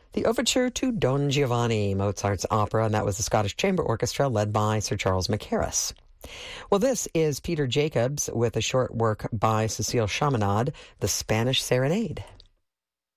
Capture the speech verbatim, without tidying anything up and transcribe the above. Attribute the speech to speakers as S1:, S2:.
S1: the overture to Don Giovanni, Mozart's opera, and that was the Scottish Chamber Orchestra led by Sir Charles Mackerras. Well, this is Peter Jacobs with a short work by Cecile Chaminade, The Spanish Serenade.